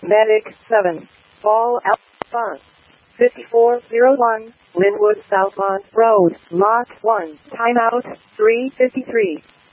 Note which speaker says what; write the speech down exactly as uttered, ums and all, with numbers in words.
Speaker 1: Medic seven. Ball Alpha. fifty-four oh one, Linwood Southmont Road, Lot one. Timeout, three fifty-three.